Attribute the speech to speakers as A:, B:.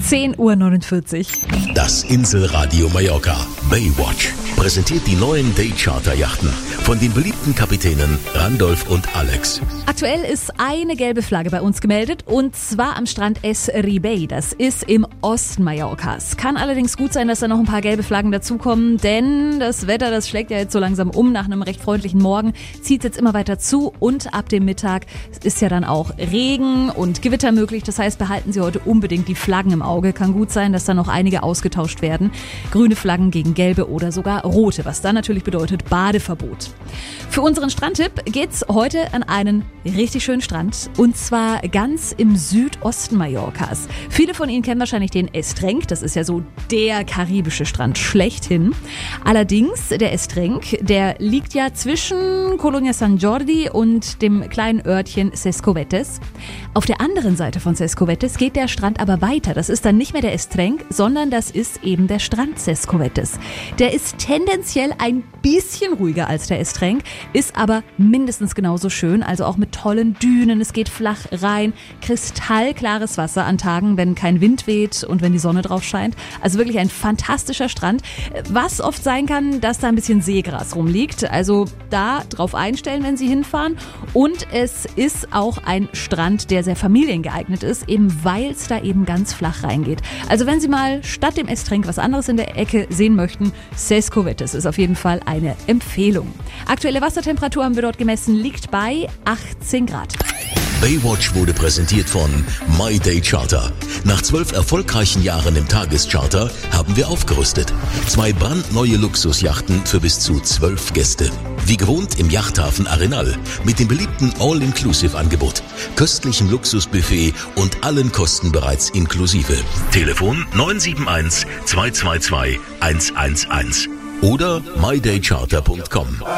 A: 10:49 Uhr.
B: Das Inselradio Mallorca Baywatch präsentiert die neuen Daycharter-Yachten von den beliebten Kapitänen Randolph und Alex.
A: Aktuell ist eine gelbe Flagge bei uns gemeldet und zwar am Strand Es Ribey. Das ist im Osten Mallorcas. Kann allerdings gut sein, dass da noch ein paar gelbe Flaggen dazukommen, denn das Wetter, das schlägt ja jetzt so langsam um. Nach einem recht freundlichen Morgen zieht es jetzt immer weiter zu und ab dem Mittag ist ja dann auch Regen und Gewitter möglich. Das heißt, behalten Sie heute unbedingt die Flaggen im Auge. Kann gut sein, dass da noch einige ausgetauscht werden. Grüne Flaggen gegen gelbe oder sogar rote, was dann natürlich bedeutet Badeverbot. Für unseren Strandtipp geht's heute an einen richtig schönen Strand und zwar ganz im Südosten Mallorcas. Viele von Ihnen kennen wahrscheinlich den Estrenc, das ist ja so der karibische Strand schlechthin. Allerdings, der Estrenc, der liegt ja zwischen Colonia Sant Jordi und dem kleinen Örtchen Ses Covetes. Auf der anderen Seite von Ses Covetes geht der Strand aber weiter. Das ist dann nicht mehr der Estrenc, sondern das ist eben der Strand Ses Covetes. Der ist tendenziell ein bisschen ruhiger als der Estrenc, ist aber mindestens genauso schön, also auch mit tollen Dünen, es geht flach rein, kristallklares Wasser an Tagen, wenn kein Wind weht und wenn die Sonne drauf scheint. Also wirklich ein fantastischer Strand, was oft sein kann, dass da ein bisschen Seegras rumliegt, also da drauf einstellen, wenn Sie hinfahren, und es ist auch ein Strand, der sehr familiengeeignet ist, eben weil es da eben ganz flach reingeht. Also wenn Sie mal statt dem Estrenc was anderes in der Ecke sehen möchten, Ses Covetes ist auf jeden Fall eine Empfehlung. Aktuelle Wassertemperatur haben wir dort gemessen, liegt bei 18 Grad.
B: Baywatch wurde präsentiert von My Day Charter. Nach 12 erfolgreichen Jahren im Tagescharter haben wir aufgerüstet. 2 brandneue Luxusjachten für bis zu 12 Gäste. Wie gewohnt im Yachthafen Arenal mit dem beliebten All-Inclusive-Angebot, köstlichem Luxusbuffet und allen Kosten bereits inklusive. Telefon 971 222 111 oder mydaycharter.com.